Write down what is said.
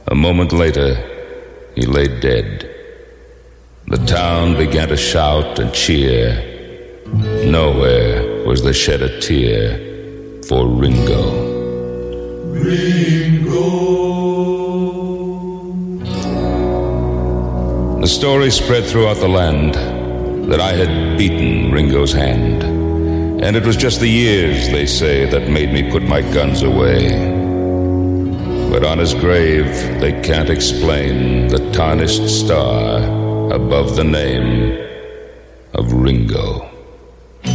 A moment later, he lay dead. The town began to shout and cheer. Nowhere was there shed a tear for Ringo. Ringo. The story spread throughout the land that I had beaten Ringo's hand, and it was just the years, they say, that made me put my guns away. But on his grave they can't explain the tarnished star above the name of Ringo.